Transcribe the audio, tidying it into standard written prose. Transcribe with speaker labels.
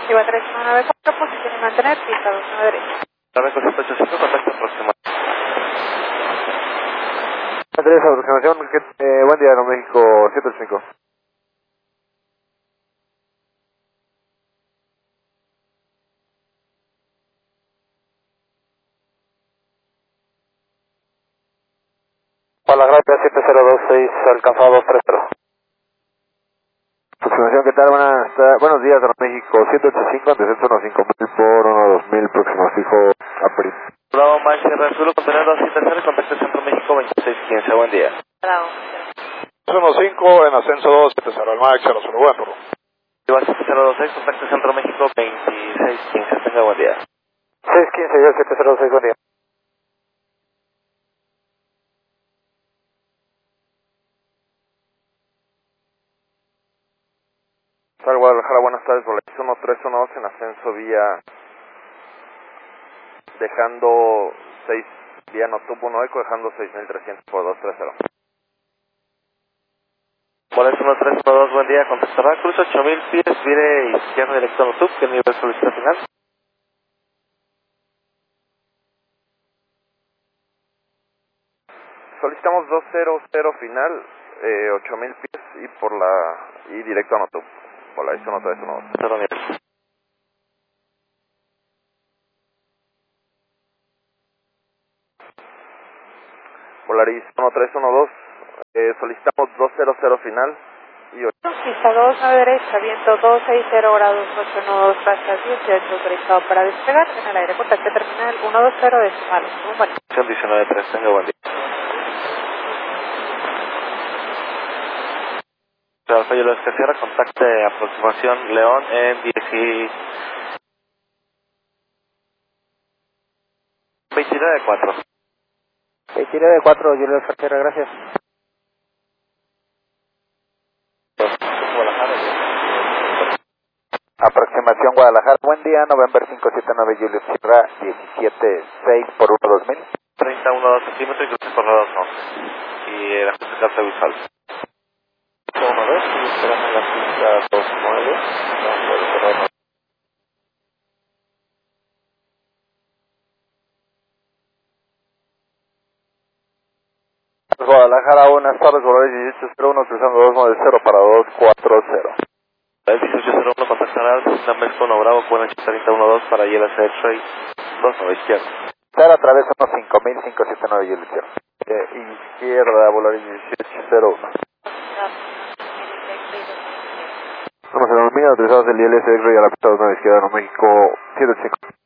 Speaker 1: Iba 3194, posición y mantener, pista 29 derecha.
Speaker 2: Barranco 185, contacto próximo.
Speaker 3: Andrés, aproximación, buen día, Aeroméxico 185.
Speaker 4: Hola, gracias, 7026, alcanzado 230.
Speaker 3: Aproximación, ¿qué tal? Buenos días, Aeroméxico 185, descenso 5000 por 12000, próximo fijo April.
Speaker 2: Bravo, Max Sierra Azul, contener 270, contacto Centro México 2615, buen día.
Speaker 1: Bravo.
Speaker 5: 15 en ascenso 2, Cesar al Max, Sierra Azul, bueno.
Speaker 2: Iba 7026, contacto Centro México 2615, tenga buen día.
Speaker 4: 615, yo 7026, buen día.
Speaker 3: Tal Guadalajara, buenas tardes, Volaris 1312 en ascenso vía, dejando 6, vía Notupo Noeco, dejando 6300 por 230.
Speaker 2: Volaris 1312, buen día, contestará, cruce 8000 pies, vire izquierda directo a Notup, que nivel de solicitud final.
Speaker 3: Solicitamos 200 final, 8000 pies y directo a Notup. Volaris 1312.
Speaker 2: Perdón,
Speaker 3: Volaris 1312, solicitamos 200 final y 8.
Speaker 1: Pista 29 derecha, viento 260 grados 892, tasa 18, autorizado para despegar. En el aire, contacto terminal 120 decimales. Bueno.
Speaker 2: 193, tenga buen día. Alfa Yolo Sierra, contacte aproximación León en 29-4.
Speaker 4: 29-4, Julio Ferreira, gracias. Aproximación Guadalajara, buen día, November 579, Julio Sierra, 17-6 por 1-2000.
Speaker 2: 31 centímetros y cruce por la 211. Y el ajuste de carta visual. 1-2, y esperamos en la pista 29.
Speaker 3: Guadalajara, buenas tardes, Volaris 1801, cruzando 290 para 240.
Speaker 2: El 1801 contactará al sistema México Bravo con el 3012 para ILS X-Ray 29 izquierda.
Speaker 4: Sara, a través de unos 5579, Julio Sierra.
Speaker 3: Izquierda, Volaris 1801. Vamos a la autorizamos el ILS X-Ray a la pista 2 izquierda, México 185.